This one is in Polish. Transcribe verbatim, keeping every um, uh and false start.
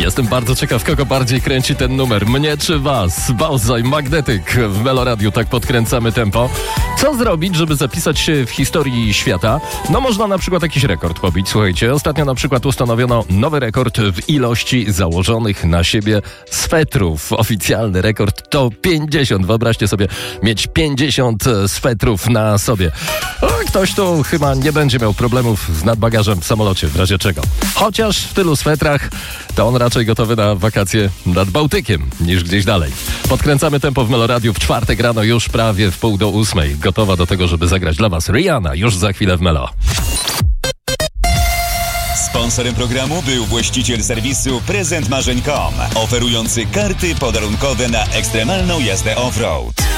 Jestem bardzo ciekaw, kogo bardziej kręci ten numer. Mnie czy was? Bałzaj, Magnetyk w Meloradiu, tak podkręcamy tempo. Co zrobić, żeby zapisać się w historii świata? No można na przykład jakiś rekord pobić. Słuchajcie, ostatnio na przykład ustanowiono nowy rekord w ilości założonych na siebie swetrów. Oficjalny rekord to pięćdziesiąt. Wyobraźcie sobie mieć pięćdziesiąt swetrów na sobie. O, ktoś tu chyba nie będzie miał problemów z nadbagażem w samolocie, w razie czego. Chociaż w tylu swetrach to on raczej gotowy na wakacje nad Bałtykiem niż gdzieś dalej. Podkręcamy tempo w Meloradiu w czwartek rano, już prawie w pół do ósmej. Gotowa do tego, żeby zagrać dla was Rihanna już za chwilę w Melo. Sponsorem programu był właściciel serwisu prezent marzeń kropka com, oferujący karty podarunkowe na ekstremalną jazdę off-road.